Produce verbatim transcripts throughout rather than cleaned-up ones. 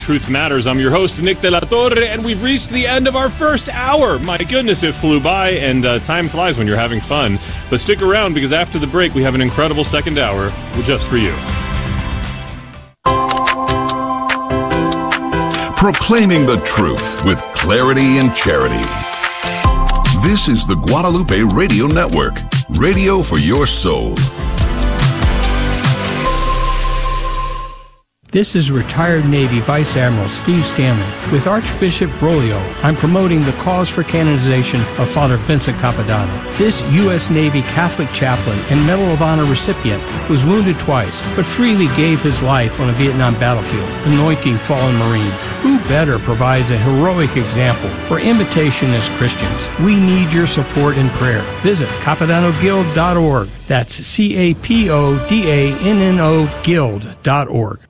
Truth Matters. I'm your host, Nick De La Torre, and we've reached the end of our first hour. My goodness, it flew by, and uh, time flies when you're having fun. But stick around, because after the break, we have an incredible second hour just for you. Proclaiming the truth with clarity and charity. This is the Guadalupe Radio Network, radio for your soul. This is retired Navy Vice Admiral Steve Stanley. With Archbishop Broglio, I'm promoting the cause for canonization of Father Vincent Capodanno. This U S Navy Catholic chaplain and Medal of Honor recipient was wounded twice, but freely gave his life on a Vietnam battlefield, anointing fallen Marines. Who better provides a heroic example for imitation as Christians? We need your support and prayer. Visit capodanno guild dot org. That's C A P O D A N N O guild dot org.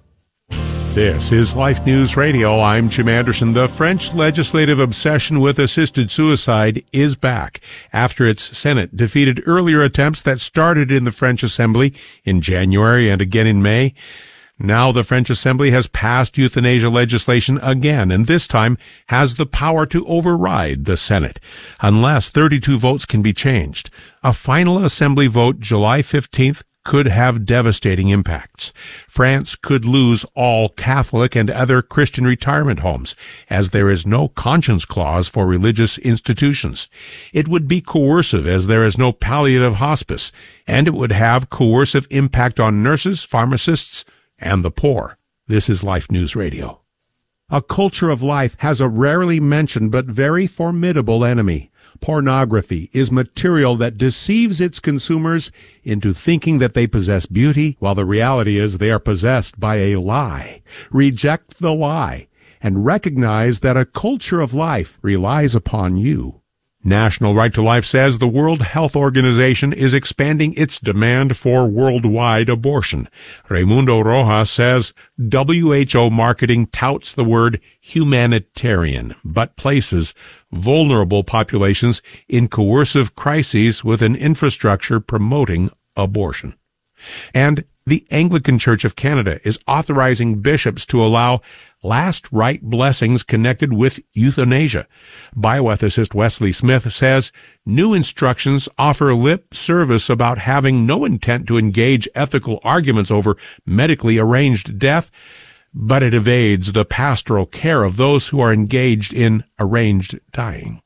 This is Life News Radio. I'm Jim Anderson. The French legislative obsession with assisted suicide is back after its Senate defeated earlier attempts that started in the French Assembly in January and again in May. Now the French Assembly has passed euthanasia legislation again, and this time has the power to override the Senate, unless thirty-two votes can be changed. A final Assembly vote July fifteenth could have devastating impacts. France could lose all Catholic and other Christian retirement homes, as there is no conscience clause for religious institutions. It would be coercive, as there is no palliative hospice, and it would have coercive impact on nurses, pharmacists, and the poor. This is Life News Radio. A culture of life has a rarely mentioned but very formidable enemy. Pornography is material that deceives its consumers into thinking that they possess beauty, while the reality is they are possessed by a lie. Reject the lie and recognize that a culture of life relies upon you. National Right to Life says the World Health Organization is expanding its demand for worldwide abortion. Raimundo Rojas says W H O marketing touts the word humanitarian, but places vulnerable populations in coercive crises with an infrastructure promoting abortion. And the Anglican Church of Canada is authorizing bishops to allow last rite blessings connected with euthanasia. Bioethicist Wesley Smith says new instructions offer lip service about having no intent to engage ethical arguments over medically arranged death, but it evades the pastoral care of those who are engaged in arranged dying.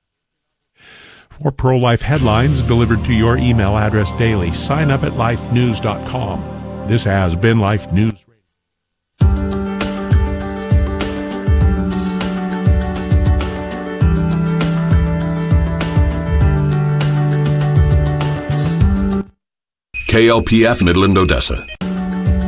For pro-life headlines delivered to your email address daily, sign up at life news dot com. This has been Life News Radio. K L P F Midland, Odessa.